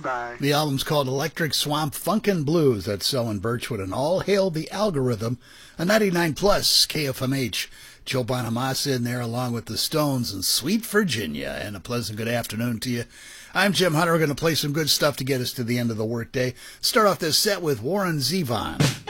Bye. The album's called Electric Swamp Funkin' Blues. That's Selwyn Birchwood, and all hail the algorithm. A 99 plus KFMH. Joe Bonamassa in there along with the Stones and Sweet Virginia. And a pleasant good afternoon to you. I'm Jim Hunter. We're going to play some good stuff to get us to the end of the workday. Start off this set with Warren Zevon.